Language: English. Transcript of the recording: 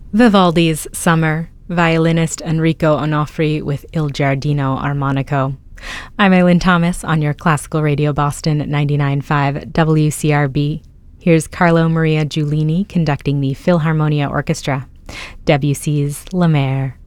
Vivaldi's Summer, violinist Enrico Onofri with Il Giardino Armonico. I'm Eileen Thomas on your Classical Radio Boston 99.5 WCRB. Here's Carlo Maria Giulini conducting the Philharmonia Orchestra, Debussy's La Mer.